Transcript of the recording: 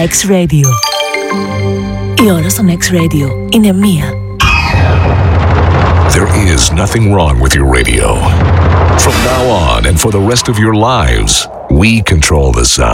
Next Radio. Η ώρα στο Next Radio είναι 1. There is nothing wrong with your radio. From now on and for the rest of your lives, we control the sound.